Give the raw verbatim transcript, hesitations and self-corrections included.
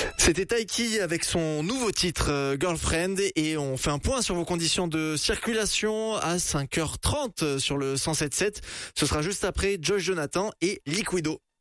C'était Taiki avec son nouveau titre euh, Girlfriend et on fait un point sur vos conditions de circulation à cinq heures trente sur le cent sept sept. Ce sera juste après Josh Jonathan et Liquido.